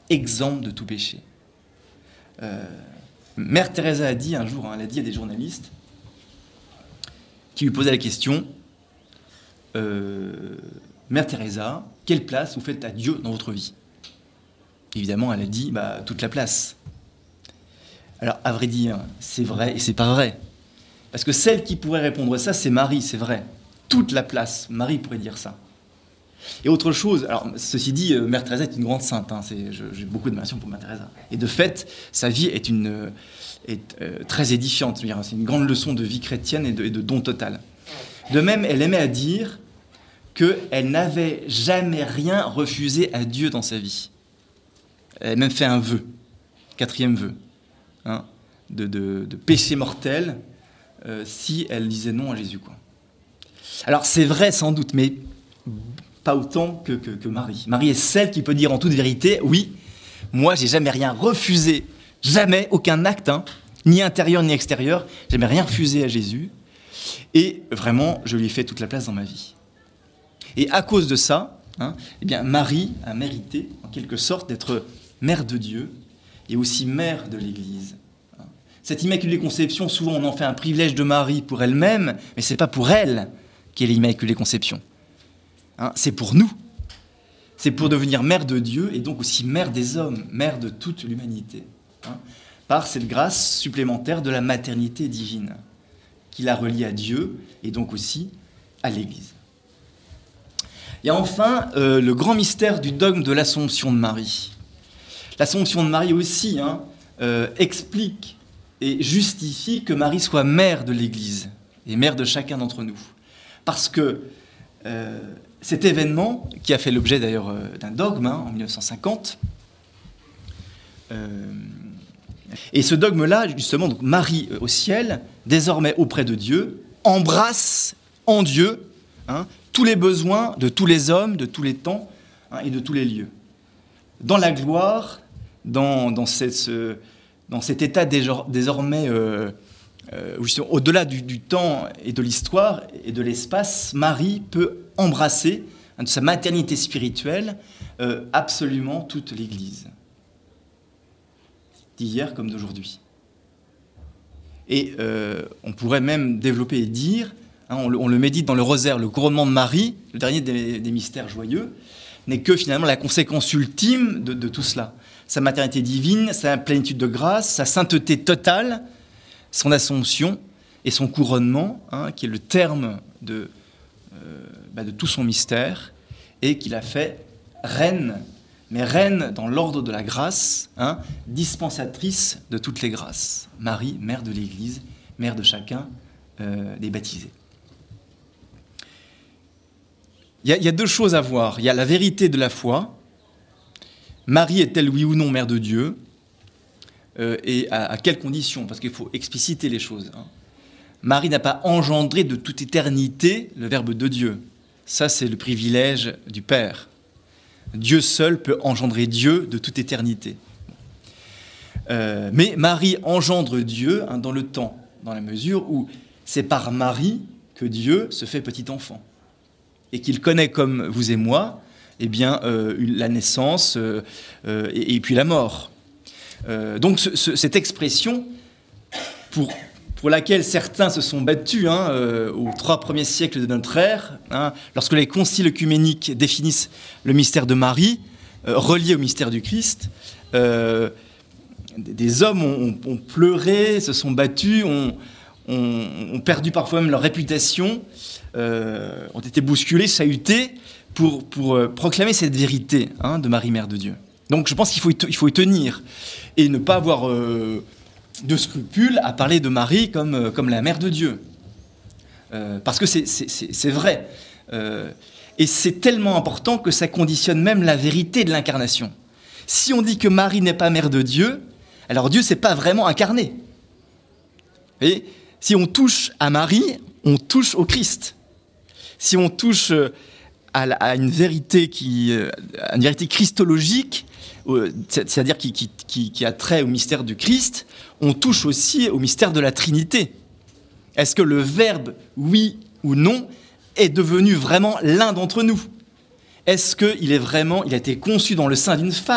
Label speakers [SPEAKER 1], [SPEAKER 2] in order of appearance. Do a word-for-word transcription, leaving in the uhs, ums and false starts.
[SPEAKER 1] exempte de tout péché. Euh, Mère Teresa a dit un jour, hein, elle a dit à des journalistes qui lui posaient la question euh, « Mère Teresa, quelle place vous faites à Dieu dans votre vie ?» Évidemment, elle a dit bah, « toute la place ». Alors, à vrai dire, c'est vrai et c'est pas vrai. Parce que celle qui pourrait répondre ça, c'est Marie, c'est vrai. Toute la place, Marie pourrait dire ça. Et autre chose, alors ceci dit, euh, Mère Teresa est une grande sainte, hein, c'est, je, j'ai beaucoup d'admiration pour Mère Teresa. Et de fait, sa vie est, une, est euh, très édifiante, c'est une grande leçon de vie chrétienne et de, et de don total. De même, elle aimait à dire qu'elle n'avait jamais rien refusé à Dieu dans sa vie. Elle a même fait un vœu, quatrième vœu, hein, de, de, de péché mortel, euh, si elle disait non à Jésus, quoi. Alors c'est vrai sans doute, mais pas autant que, que, que Marie. Marie est celle qui peut dire en toute vérité, oui, moi j'ai jamais rien refusé, jamais, aucun acte, hein, ni intérieur ni extérieur, jamais rien refusé à Jésus, et vraiment je lui ai fait toute la place dans ma vie. Et à cause de ça, hein, eh bien Marie a mérité en quelque sorte d'être mère de Dieu et aussi mère de l'Église. Cette Immaculée Conception, souvent on en fait un privilège de Marie pour elle-même, mais c'est pas pour elle qu'est l'Immaculée Conception. Hein, c'est pour nous. C'est pour devenir mère de Dieu et donc aussi mère des hommes, mère de toute l'humanité. Hein, par cette grâce supplémentaire de la maternité divine qui la relie à Dieu et donc aussi à l'Église. Il y a enfin euh, le grand mystère du dogme de l'Assomption de Marie. L'Assomption de Marie aussi hein, euh, explique et justifie que Marie soit mère de l'Église et mère de chacun d'entre nous. Parce que euh, cet événement, qui a fait l'objet d'ailleurs euh, d'un dogme hein, en mille neuf cent cinquante, euh, et ce dogme-là, justement, donc Marie euh, au ciel, désormais auprès de Dieu, embrasse en Dieu hein, tous les besoins de tous les hommes, de tous les temps hein, et de tous les lieux. Dans la gloire, dans, dans, cette, ce, dans cet état désormais... Euh, Euh, au-delà du, du temps et de l'histoire et de l'espace, Marie peut embrasser hein, de sa maternité spirituelle euh, absolument toute l'Église, d'hier comme d'aujourd'hui. Et euh, on pourrait même développer et dire, hein, on, le, on le médite dans le rosaire, le couronnement de Marie, le dernier des, des mystères joyeux, n'est que finalement la conséquence ultime de, de tout cela. Sa maternité divine, sa plénitude de grâce, sa sainteté totale, son assomption et son couronnement, hein, qui est le terme de, euh, bah, de tout son mystère, et qui l'a fait reine, mais reine dans l'ordre de la grâce, hein, dispensatrice de toutes les grâces. Marie, mère de l'Église, mère de chacun euh, des baptisés. Il y, y a deux choses à voir. Il y a la vérité de la foi. Marie est-elle, oui ou non, mère de Dieu ? Euh, et à, à quelles conditions ? Parce qu'il faut expliciter les choses. Hein. Marie n'a pas engendré de toute éternité le Verbe de Dieu. Ça, c'est le privilège du Père. Dieu seul peut engendrer Dieu de toute éternité. Euh, mais Marie engendre Dieu hein, dans le temps, dans la mesure où c'est par Marie que Dieu se fait petit enfant. Et qu'il connaît comme vous et moi, eh bien, euh, la naissance euh, euh, et, et puis la mort. Euh, donc ce, ce, cette expression, pour, pour laquelle certains se sont battus hein, euh, aux trois premiers siècles de notre ère, hein, lorsque les conciles œcuméniques définissent le mystère de Marie, euh, relié au mystère du Christ, euh, des hommes ont, ont, ont pleuré, se sont battus, ont, ont, ont perdu parfois même leur réputation, euh, ont été bousculés, chahutés, pour, pour euh, proclamer cette vérité hein, de Marie, Mère de Dieu. Donc je pense qu'il faut y, il faut y tenir et ne pas avoir euh, de scrupules à parler de Marie comme, euh, comme la Mère de Dieu. Euh, parce que c'est, c'est, c'est, c'est vrai. Euh, et c'est tellement important que ça conditionne même la vérité de l'incarnation. Si on dit que Marie n'est pas Mère de Dieu, alors Dieu ne s'est pas vraiment incarné. Vous voyez ? Si on touche à Marie, on touche au Christ. Si on touche à, la, à une vérité qui, à une vérité christologique, c'est-à-dire qui, qui, qui, qui a trait au mystère du Christ, on touche aussi au mystère de la Trinité. Est-ce que le Verbe, oui ou non, est devenu vraiment l'un d'entre nous ? Est-ce qu'il est vraiment, il a été conçu dans le sein d'une femme ?